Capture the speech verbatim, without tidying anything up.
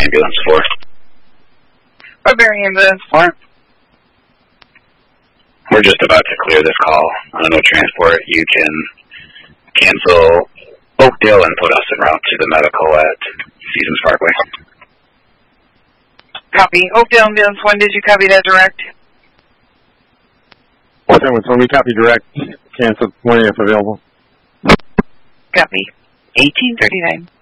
Ambulance four. Woodbury Ambulance four. We're just about to clear this call on a no transport. You can cancel Oakdale and put us en route to the medical at Seasons Parkway. Copy. Oakdale Ambulance one, did you copy that direct? Ambulance one, we copy direct. Cancel one if available. Copy. eighteen thirty-nine.